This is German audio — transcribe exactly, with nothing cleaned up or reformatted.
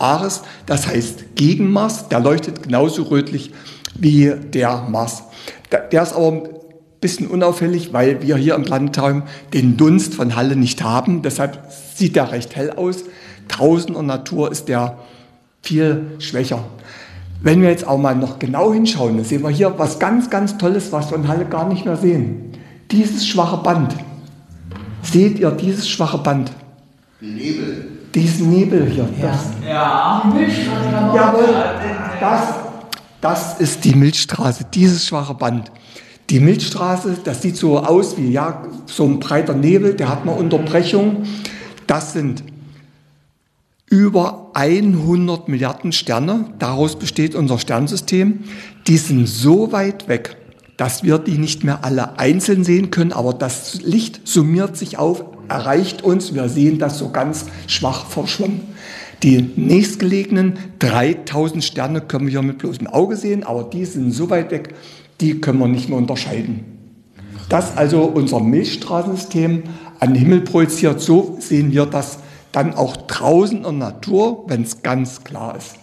Ares, das heißt gegen Mars. Der leuchtet genauso rötlich wie der Mars. Der ist aber ein bisschen unauffällig, weil wir hier im Planetarium den Dunst von Halle nicht haben. Deshalb sieht der recht hell aus. Draußen in der Natur ist der viel schwächer. Wenn wir jetzt auch mal noch genau hinschauen, dann sehen wir hier was ganz, ganz Tolles, was wir in Halle gar nicht mehr sehen. Dieses schwache Band. Seht ihr dieses schwache Band? Nebel. Diesen Nebel hier. Ja. Das. Ja. Die Milchstraße. Jawohl, das, das ist die Milchstraße, dieses schwache Band. Die Milchstraße, das sieht so aus wie ja, so ein breiter Nebel, der hat eine Unterbrechung. Das sind über hundert Milliarden Sterne, daraus besteht unser Sternensystem. Die sind so weit weg, dass wir die nicht mehr alle einzeln sehen können, aber das Licht summiert sich auf, erreicht uns, wir sehen das so ganz schwach verschwommen. Die nächstgelegenen dreitausend Sterne können wir hier mit bloßem Auge sehen, aber die sind so weit weg, die können wir nicht mehr unterscheiden. Das also unser Milchstraßensystem an den Himmel projiziert, so sehen wir das dann auch draußen in der Natur, wenn es ganz klar ist.